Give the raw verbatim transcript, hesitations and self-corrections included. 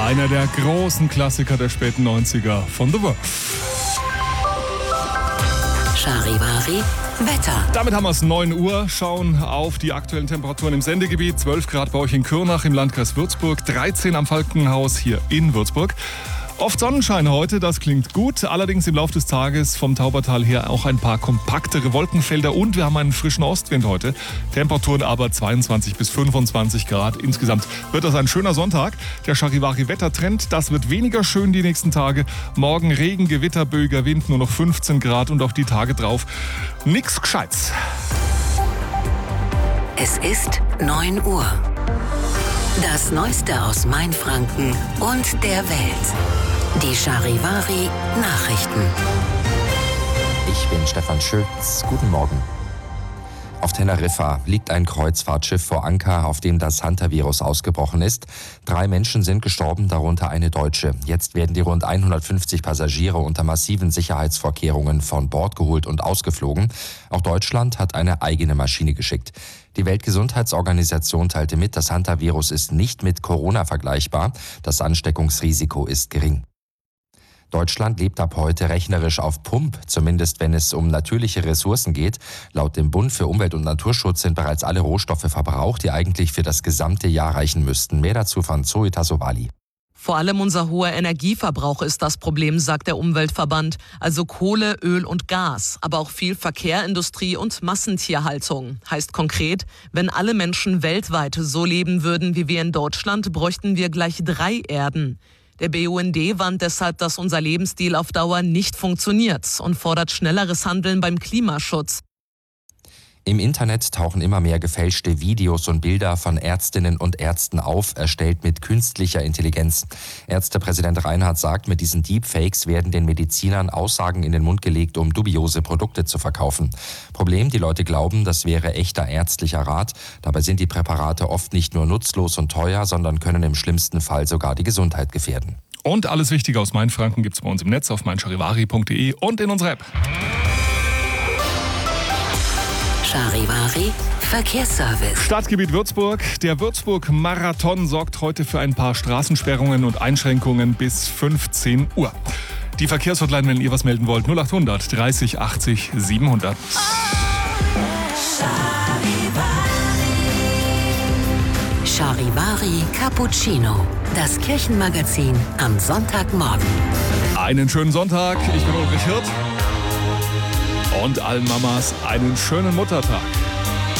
Einer der großen Klassiker der späten neunziger von The Verve. Charivari Wetter. Damit haben wir es neun Uhr, schauen auf die aktuellen Temperaturen im Sendegebiet. zwölf Grad bei euch in Kürnach im Landkreis Würzburg, dreizehn am Falkenhaus hier in Würzburg. Oft Sonnenschein heute, das klingt gut. Allerdings im Laufe des Tages vom Taubertal her auch ein paar kompaktere Wolkenfelder und wir haben einen frischen Ostwind heute. Temperaturen aber zweiundzwanzig bis fünfundzwanzig Grad. Insgesamt wird das ein schöner Sonntag. Der Charivari-Wettertrend, das wird weniger schön die nächsten Tage. Morgen Regen, Gewitter, böiger Wind, nur noch fünfzehn Grad und auch die Tage drauf nix Gescheites. Es ist neun Uhr. Das Neueste aus Mainfranken und der Welt. Die Charivari Nachrichten. Ich bin Stefan Schütz. Guten Morgen. Auf Teneriffa liegt ein Kreuzfahrtschiff vor Anker, auf dem das Hantavirus ausgebrochen ist. Drei Menschen sind gestorben, darunter eine Deutsche. Jetzt werden die rund hundertfünfzig Passagiere unter massiven Sicherheitsvorkehrungen von Bord geholt und ausgeflogen. Auch Deutschland hat eine eigene Maschine geschickt. Die Weltgesundheitsorganisation teilte mit, das Hantavirus ist nicht mit Corona vergleichbar. Das Ansteckungsrisiko ist gering. Deutschland lebt ab heute rechnerisch auf Pump, zumindest wenn es um natürliche Ressourcen geht. Laut dem Bund für Umwelt- und Naturschutz sind bereits alle Rohstoffe verbraucht, die eigentlich für das gesamte Jahr reichen müssten. Mehr dazu von Zoe Tassovali. Vor allem unser hoher Energieverbrauch ist das Problem, sagt der Umweltverband. Also Kohle, Öl und Gas, aber auch viel Verkehr, Industrie und Massentierhaltung. Heißt konkret, wenn alle Menschen weltweit so leben würden wie wir in Deutschland, bräuchten wir gleich drei Erden. Der B U N D warnt deshalb, dass unser Lebensstil auf Dauer nicht funktioniert und fordert schnelleres Handeln beim Klimaschutz. Im Internet tauchen immer mehr gefälschte Videos und Bilder von Ärztinnen und Ärzten auf, erstellt mit künstlicher Intelligenz. Ärztepräsident Reinhardt sagt, mit diesen Deepfakes werden den Medizinern Aussagen in den Mund gelegt, um dubiose Produkte zu verkaufen. Problem, die Leute glauben, das wäre echter ärztlicher Rat. Dabei sind die Präparate oft nicht nur nutzlos und teuer, sondern können im schlimmsten Fall sogar die Gesundheit gefährden. Und alles Wichtige aus Mainfranken gibt's bei uns im Netz auf mein charivari punkt de und in unserer App. Charivari Verkehrsservice. Stadtgebiet Würzburg. Der Würzburg-Marathon sorgt heute für ein paar Straßensperrungen und Einschränkungen bis fünfzehn Uhr. Die Verkehrshotline, wenn ihr was melden wollt, null achthundert dreißig achtzig siebenhundert. Charivari Cappuccino. Das Kirchenmagazin am Sonntagmorgen. Einen schönen Sonntag. Ich bin Ulrich Hirt. Und allen Mamas einen schönen Muttertag.